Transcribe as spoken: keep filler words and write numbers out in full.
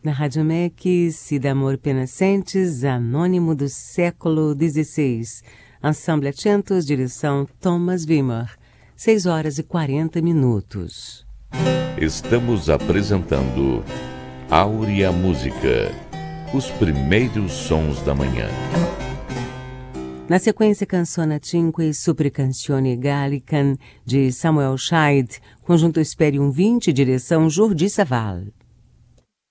Na Rádio M E C, Cida Amor Penacentes, Anônimo do século dezesseis. Ensemble Atentos, direção Thomas Wimmer. seis horas e quarenta minutos. Estamos apresentando Áurea Música, os primeiros sons da manhã. Na sequência, Canzone cinque Super Canzoni Gallican, de Samuel Scheid, conjunto Esperium vinte, direção Jordi Savall.